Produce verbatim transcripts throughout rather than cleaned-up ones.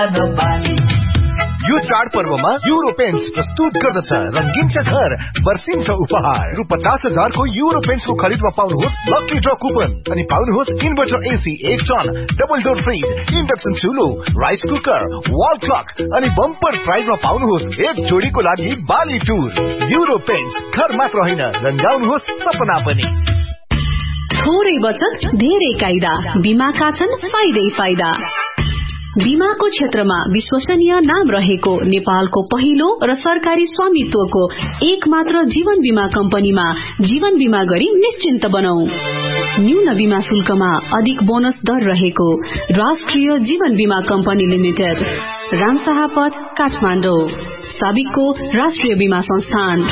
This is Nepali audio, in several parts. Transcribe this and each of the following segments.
यो चाड पर्वमा युरो पेन्ट्स प्रस्तुत गर्दछ रंगीन छ घर वर्षिन्छ उपहार रु पचास हजारको युरो पेन्ट्सको खरिदमा पाउनुहोस् लकी ड्र कुपन अनि पाउनुहोस् इन्भर्टर एसी एक ton double door fridge induction चुलो rice cooker wall clock अनि बम्पर प्राइजमा पाउनुहोस् एक जोडीको लागि बाली टुर। युरो पेन्ट्स घर मात्र होइन रंगाउनुहोस् सपना पनि। थोरै बचत धेरै कायदा बीमाका छन् फाइदै फाइदा। बीमाको क्षेत्रमा विश्वसनीय नाम रहेको नेपालको पहिलो र सरकारी स्वामित्वको एक मात्र जीवन बीमा कम्पनीमा जीवन बीमा गरी निश्चिन्त बनाऊ। न्यून बीमा शुल्कमा अधिक बोनस दर रहेको राष्ट्रिय जीवन बीमा कम्पनी लिमिटेड, रामशाहपथ, काठमाडौँ। साबिकको राष्ट्रिय बीमा संस्थान।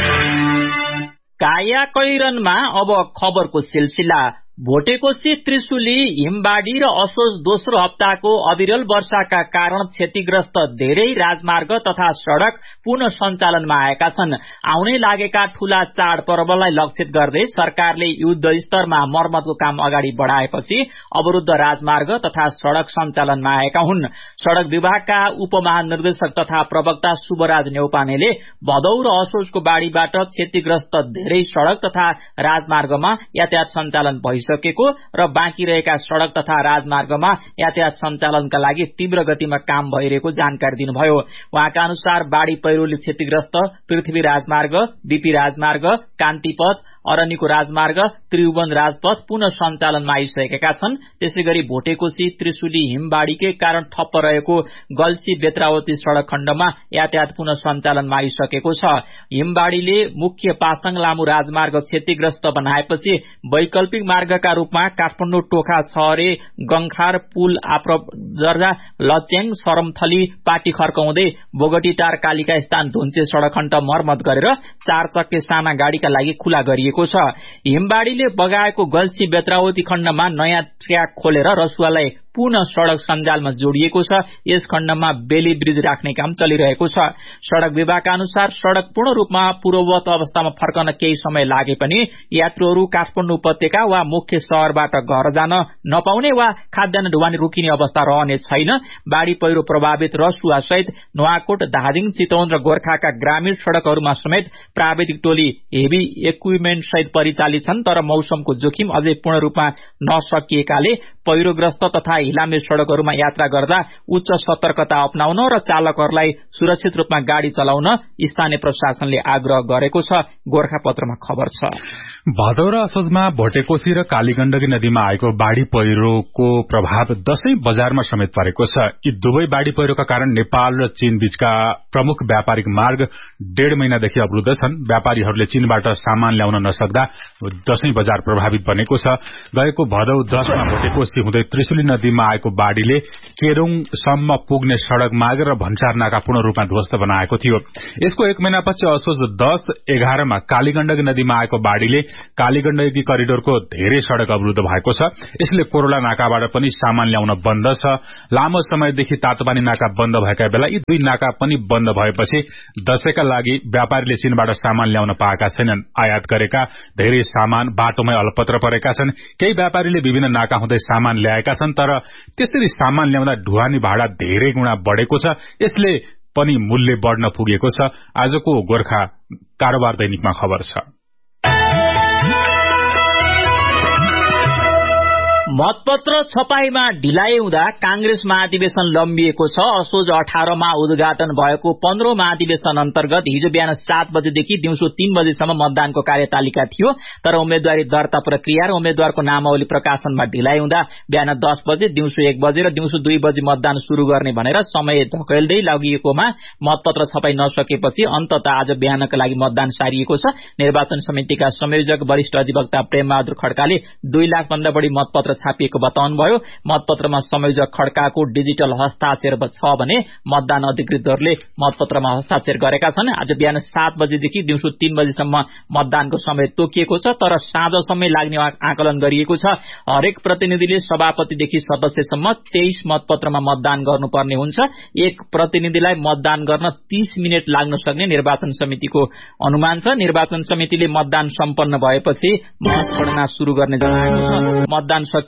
काया कैरनमा अब खबरको सिलसिला। भोटेकोशी, त्रिशुली, हिमबाडी र असोज दोस्रो हप्ताको अविरल वर्षाका कारण क्षतिग्रस्त धेरै राजमार्ग तथा सड़क पुनः सञ्चालनमा आएका छन्। आउनै लागेका ठूला चाडपर्वलाई लक्षित गर्दै सरकारले युद्ध स्तरमा मर्मतको काम अगाडि बढाएपछि अवरुद्ध राजमार्ग तथा सड़क सञ्चालनमा आएका हुन्। सड़क विभागका उपमहानिर्देशक तथा प्रवक्ता शुभराज न्यौपानेले भदौ र असोजको बाढ़ीबाट क्षतिग्रस्त धेरै सड़क तथा राजमार्गमा यातायात सञ्चालन भइसक्यो सकेको र बाँकी रहेका सड़क तथा राजमार्गमा यातायात सञ्चालनका लागि तीव्र गतिमा काम भइरहेको जानकारी दिनुभयो। उहाँका अनुसार बाढ़ी पहिरोले क्षतिग्रस्त पृथ्वी राजमार्ग, बीपी राजमार्ग, कान्तिपथ, अरण्यको राजमार्ग, त्रिभुवन राजपथ पुनः सञ्चालनमा आइसकेका छन्। त्यसै गरी भोटेकोशी, त्रिशुली, हिमबाड़ीकै कारण ठप्प रहेको गल्सी बेत्रावती सड़क खण्डमा यातायात पुनः सञ्चालनमा आइसकेको छ। हिमबाड़ीले मुख्य पासाङ लामो राजमार्ग क्षतिग्रस्त बनाएपछि वैकल्पिक मार्गका रूपमा काठमाडौँ टोखा छहरे गंखार पुल आप्रदर्जा लच्याङ सरमथली पाटी खर्काउँदै बोगटीटार कालिका स्थान धुन्चे सड़क खण्ड मर्मत गरेर चार चक्के साना गाड़ीका लागि खुला गरिएको छ। हिमबाड़ीले बगाएको गल्सी बेत्रावती खण्डमा नयाँ ट्र्याक खोलेर रसुवालाई पुनः सड़क सञ्जालमा जोडिएको छ। यस खण्डमा बेली ब्रिज राख्ने काम चलिरहेको छ। सड़क विभागका अनुसार सड़क पूर्ण रूपमा पूर्ववत अवस्थामा फर्कन केही समय लागे पनि यात्रुहरू काठमाडौँ उपत्यका वा मुख्य शहरबाट घर जान नपाउने वा खाद्यान्न ढुवानी रोकिने अवस्था रहने छैन। बाढ़ी पहिरो प्रभावित रसुवा सहित नुवाकोट, धादिङ, चितवन र गोर्खाका ग्रामीण सड़कहरूमा समेत प्राविधिक टोली हेभी इक्विपमेन्ट सहित परिचालित छन्। तर मौसमको जोखिम अझै पूर्ण रूपमा नसकिएकाले पहिरोग्रस्त तथा हिलामे सड़कहरूमा यात्रा गर्दा उच्च सतर्कता अपनाउन र चालकहरूलाई सुरक्षित रूपमा गाड़ी चलाउन स्थानीय प्रशासनले आग्रह गरेको छ। गोर्खापत्रमा खबर छ। भदौ र असोजमा भोटेकोशी र कालीगण्डकी नदीमा आएको बाढ़ी पहिरोको प्रभाव दशैं बजारमा समेत परेको छ। यी दुवै बाढ़ी पहिरोका कारण नेपाल र चीन बीचका प्रमुख व्यापारिक मार्ग डेढ़ महिनादेखि अवरुद्ध छन्। व्यापारीहरूले चीनबाट सामान ल्याउन नसक्दा दशैं बजार प्रभावित बनेको छ। गएको भदौ दशमा भोटेकोशी हुँदै त्रिशुली नदीमा आएको बाढ़ीले केरूङसम्म पुग्ने सड़क मार्ग र भन्सार नाका पूर्ण रूपमा ध्वस्त बनाएको थियो। यसको एक महिनापछि असोज दश एघारमा कालीगण्डकी नदीमा आएको बाढ़ीले कालीगण्डकी करिडोरको धेरै सड़क अवरुद्ध भएको छ। यसले कोरोला नाकाबाट पनि सामान ल्याउन बन्द छ। लामो समयदेखि तातोपानी नाका बन्द भएका बेला यी दुई नाका पनि बन्द भएपछि दशैंका लागि व्यापारीले चीनबाट सामान ल्याउन पाएका छैनन्। आयात गरेका धेरै सामान बाटोमै अलपत्र परेका छन्। केही व्यापारीले विभिन्न नाका हुँदै सामान ल्याएका छन्, तर त्यसरी सामान ल्याउँदा ढुवानी भाडा धेरै गुणा बढ़ेको छ। यसले पनि मूल्य बढ़न पुगेको छ। आजको गोर्खा कारोबार दैनिकमा खबर छ। मतपत्र छपाईमा ढिलाइ हुँदा कांग्रेस महाधिवेशन लम्बिएको छ। असोज अठारमा उद्घाटन भएको पन्ध्रौं महाधिवेशन अन्तर्गत हिजो बिहान सात बजेदेखि दिउँसो तीन बजेसम्म मतदानको कार्यतालिका थियो। तर उम्मेद्वारी दर्ता प्रक्रिया र उम्मेद्वारको नामावली प्रकाशनमा ढिलाइ हुँदा बिहान दस बजे, दिउँसो एक बजे र दिउँसो दुई बजे मतदान शुरू गर्ने भनेर समय धकेल्दै लगिएकोमा मतपत्र छपाई नसकेपछि अन्ततः आज बिहानका लागि मतदान सारिएको छ। निर्वाचन समितिका संयोजक वरिष्ठ अधिवक्ता प्रेमबहादुर खड्काले दुई लाख भन्दा बढ़ी मतपत्र छापिएको बताउनुभयो। मतपत्रमा संयोजक खड्काको डिजिटल हस्ताक्षर छ भने मतदान अधिकृतहरूले मतपत्रमा हस्ताक्षर गरेका छन्। आज बिहान सात बजेदेखि दिउँसो तीन बजेसम्म मतदानको समय तोकिएको छ, तर साँझसम्म लाग्ने आकलन गरिएको छ। हरेक प्रतिनिधिले सभापतिदेखि सदस्यसम्म तेइस मतपत्रमा मतदान गर्नुपर्ने हुन्छ। एक प्रतिनिधिलाई मतदान गर्न तीस मिनट लाग्न सक्ने निर्वाचन समितिको अनुमान छ। निर्वाचन समितिले मतदान सम्पन्न भएपछि मतगणना शुरू गर्ने जनाएको छ। मतदान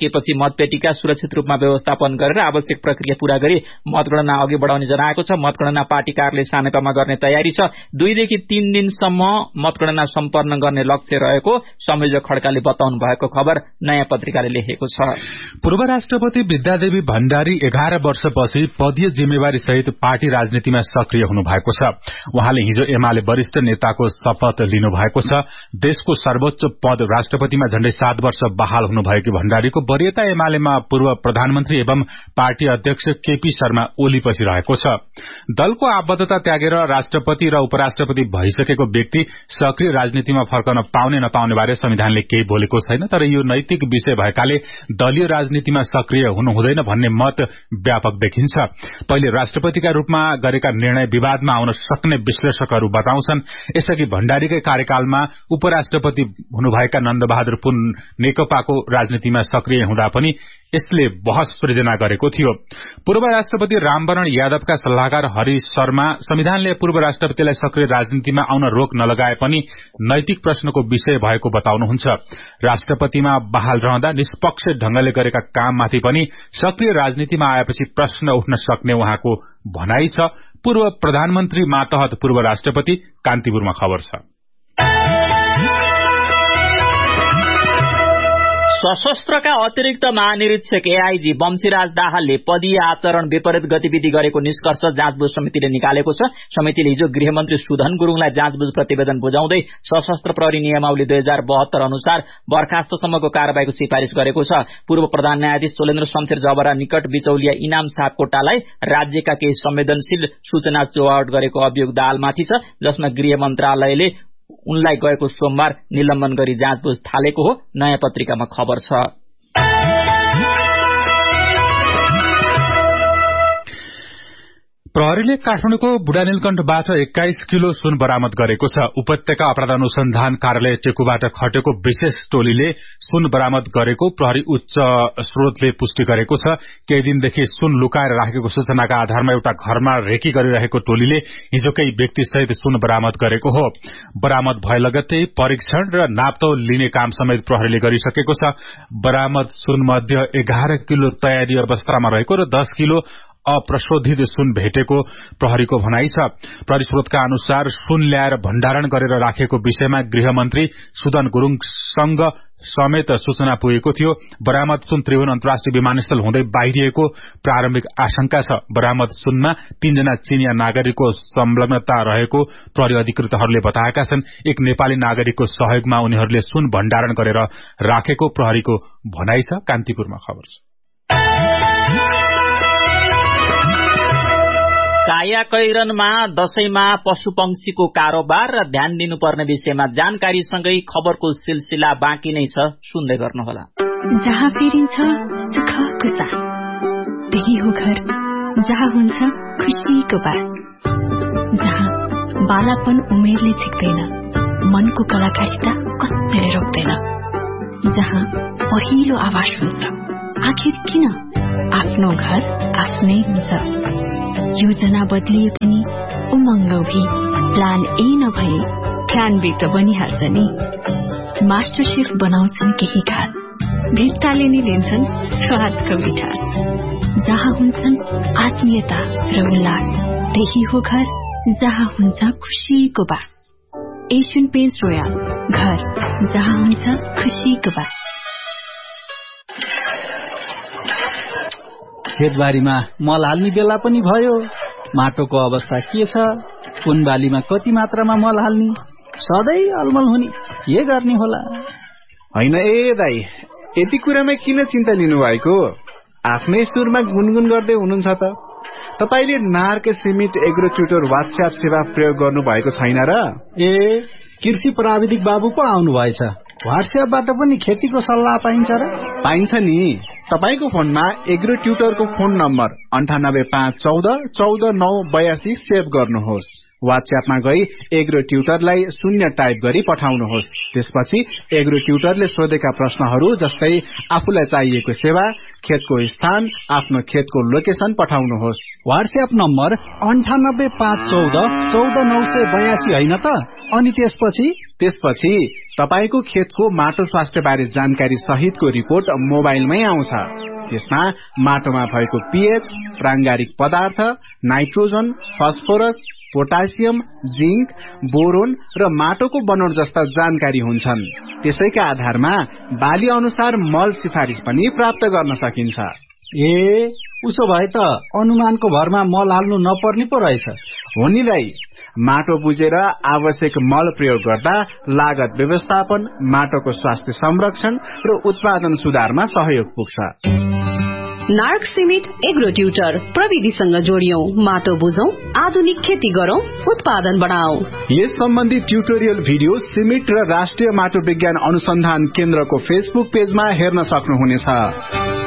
सकिएपछि मतपेटिका सुरक्षित रूपमा व्यवस्थापन गरेर आवश्यक प्रक्रिया पूरा गरी मतगणना अघि बढाउने जनाएको छ। मतगणना पार्टी कार्यालय सानेपामा गर्ने तयारी छ। दुईदेखि तीन दिनसम्म मतगणना सम्पन्न गर्ने लक्ष्य रहेको संयोजक खड्काले बताउनु भएको खबर नयाँ पत्रिकाले लेखेको छ। पूर्व राष्ट्रपति विद्यादेवी भण्डारी एघार वर्षपछि पदीय जिम्मेवारी सहित पार्टी राजनीतिमा सक्रिय हुनु भएको छ। उहाँले हिजो एमाले वरिष्ठ नेताको शपथ लिनु भएको छ। देशको सर्वोच्च पद राष्ट्रपतिमा झण्डै सात वर्ष बहाल हुनुभएकी भण्डारीको वरीयता एमालेमा पूर्व प्रधानमन्त्री एवं पार्टी अध्यक्ष केपी शर्मा ओलीपछि रहेको छ। दलको आबद्धता त्यागेर राष्ट्रपति र उपराष्ट्रपति भइसकेको व्यक्ति सक्रिय राजनीतिमा फर्कन पाउने नपाउने बारे संविधानले केही बोलेको छैन, तर यो नैतिक विषय भएकाले दलीय राजनीतिमा सक्रिय हुनु हुँदैन भन्ने मत व्यापक देखिन्छ। पहिले राष्ट्रपतिका रूपमा गरेका निर्णय विवादमा आउन सक्ने विश्लेषकहरू बताउँछन्। यसअघि भण्डारीकै कार्यकालमा उपराष्ट्रपति हुनुभएका नन्दबहादुर पुन नेकपाको राजनीतिमा सक्रिय हुँदा पनि यसले बहस सृजना गरेको थियो। पूर्व राष्ट्रपति रामवरण यादवका सल्लाहकार हरि शर्मा संविधानले पूर्व राष्ट्रपतिलाई सक्रिय राजनीतिमा आउन रोक नलगाए पनि नैतिक प्रश्नको विषय भएको बताउनुहुन्छ। राष्ट्रपतिमा बहाल रहँदा निष्पक्ष ढंगले गरेका काममाथि पनि सक्रिय राजनीतिमा आएपछि प्रश्न उठ्न सक्ने उहाँको भनाई छ। पूर्व प्रधानमन्त्री मातहत पूर्व राष्ट्रपति कान्तिपुरमा खबर छ। सशस्त्रका अतिरिक्त महानिरीक्षक एआईजी वंशीराज दाहालले पदीय आचरण विपरीत गतिविधि गरेको निष्कर्ष जाँचबुझ समितिले निकालेको छ। समितिले हिजो गृहमन्त्री सुधन गुरूङलाई जाँचबुझ प्रतिवेदन बुझाउँदै सशस्त्र प्रहरी नियमावली दुई हजार बहत्तर अनुसार बर्खास्तसम्मको कार्यवाहीको सिफारिश गरेको छ। पूर्व प्रधान न्यायाधीश चोलेन्द्र शमशेर जबरा निकट बिचौलिया इनाम सापकोटालाई राज्यका केही संवेदनशील सूचना चोवावट गरेको अभियोग दाहालमाथि छ, जसमा गृह मन्त्रालयले उनलाई गएको सोमबार निलम्बन गरी जाँचबुझ थालेको हो। नयाँ पत्रिकामा खबर छ। प्रहरीले काठमाडौँको बुढानीलकण्ठबाट एक्काइस किलो सुन बरामद गरेको छ। उपत्यका अपराध अनुसन्धान कार्यालय टेकुबाट खटेको विशेष टोलीले सुन बरामद गरेको प्रहरी उच्च स्रोतले पुष्टि गरेको छ। केही दिनदेखि सुन लुकाएर राखेको सूचनाका आधारमा एउटा घरमा रेकी गरिरहेको टोलीले हिजो केही व्यक्तिसहित सुन बरामद गरेको हो। बरामद भए लगत्तै परीक्षण र नापतौल लिने काम समेत प्रहरीले गरिसकेको छ। बरामद सुन मध्ये एघार किलो तयारी अवस्थामा रहेको र दस किलो अप्रशोधित सुन भेटेको प्रहरीको भनाई छ। प्रहरी स्रोतका अनुसार सुन ल्याएर भण्डारण गरेर राखेको विषयमा गृहमन्त्री सुदन गुरूङसँग समेत सूचना पुगेको थियो। बरामद सुन त्रिभुवन अन्तर्राष्ट्रिय विमानस्थल हुँदै बाहिरिएको प्रारम्भिक आशंका छ। बरामद सुनमा तीनजना चीनिया नागरिकको संलग्नता रहेको प्रहरी अधिकृतहरूले बताएका छन्। एक नेपाली नागरिकको सहयोगमा उनीहरूले सुन भण्डारण गरेर राखेको प्रहरीको भनाई छ। कान्तिपुरमा खबर छ। कायाकैरनमा दशैंमा पशुपक्षीको कारोबार र ध्यान दिनुपर्ने विषयमा जानकारीसँगै खबरको सिलसिला बाँकी नै छ, सुन्दै गर्नुहोला। जहाँ फेरिन्छ सुखको साथ, त्यही हो घर जहाँ हुन्छ खुसीको बात, जहाँ बालापन उमेरले छिक्दैन, मनको कलाकारिता कत्तिले रोक्दैन, जहाँ पहिलो आवाज हुन्छ आखिर किन आफ्नो घर आफ्नै हुन्छ। योजना बदलिए पनि उमङ्ग भी प्लान ए नभए प्लान बी त बनिहाल्छ नि। मास्टर शेफ बनाउँछन् केही खास, भित्ताले नि लिन्छन् स्वादको मिठास, जहाँ हुन्छन् आत्मीयता र उल्लास, त्यही हो घर जहाँ हुन्छ खुसीको बास। एशियन पेन्ट्स रोयल, घर जहाँ हुन्छ खुसीको बास। खेतबारीमा मल हाल्ने बेला पनि भयो, माटोको अवस्था के छ, कुन बालीमा कति मात्रामा मल हाल्ने, सधैँ अलमल हुने, के गर्ने होला। होइन ए दाई, यति कुरामा किन चिन्ता लिनु भएको? आफ्नै सुरमा गुनगुन गर्दै हुनुहुन्छ त। तपाईले Narke cement agro tutor WhatsApp सेवा प्रयोग गर्नु भएको छैन र? ए कृषि प्राविधिक बाबु पो आउनु भएछ। व्हाट्सएपबाट पनि खेतीको सल्लाह पाइन्छ र? पाइन्छ नि। तपाईको फोनमा एग्रो ट्युटरको फोन नम्बर अन्ठानब्बे पाँच चौध चौध नौ बयासी सेभ गर्नुहोस्। व्हाट्सएपमा गई एग्रो ट्युटरलाई शून्य टाइप गरी पठाउनुहोस्। त्यसपछि एग्रो ट्युटरले सोधेका प्रश्नहरू जस्तै आफूलाई चाहिएको सेवा, खेतको स्थान, आफ्नो खेतको लोकेसन पठाउनुहोस्। व्हाट्सएप नम्बर अन्ठानब्बे पाँच चौध चौध नौ सय बयासी होइन त? अनि त्यसपछि त्यसपछि तपाईको खेतको माटो स्वास्थ्य बारे जानकारी सहितको रिपोर्ट मोबाइलमै आउँछ। त्यसमा माटोमा भएको पीएच, प्रांगारिक पदार्थ, nitrogen, phosphorus, potassium, zinc, boron र माटोको बनोट जस्ता जानकारी हुन्छन्। त्यसैका आधारमा बाली अनुसार मल सिफारिस पनि प्राप्त गर्न सकिन्छ। ए उसो भए त अनुमानको भरमा मल हाल्नु नपर्ने पो रहेछ। हो नि दाइ, माटो बुझेर आवश्यक मल प्रयोग गर्दा लागत व्यवस्थापन, माटोको स्वास्थ्य संरक्षण र उत्पादन सुधारमा सहयोग पुग्छ। नार्क सिमेन्ट एग्रो ट्युटर, प्रविधिसँग जोडियौं, माटो बुझौं, आधुनिक खेती गरौं, उत्पादन बढाऊ। यस सम्बन्धी ट्युटोरियल भिडियो सिमेन्ट र राष्ट्रिय माटो विज्ञान अनुसन्धान केन्द्रको फेसबुक पेजमा हेर्न सक्नुहुनेछ।